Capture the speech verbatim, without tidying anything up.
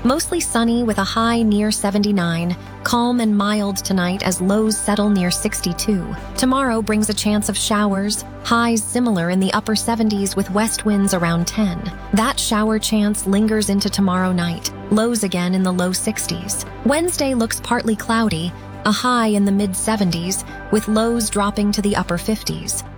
Mostly sunny with a high near seventy-nine, calm and mild tonight as lows settle near sixty-two. Tomorrow brings a chance of showers, highs similar in the upper seventies with west winds around ten. That shower chance lingers into tomorrow night, lows again in the low sixties. Wednesday looks partly cloudy, a high in the mid seventies, with lows dropping to the upper fifties.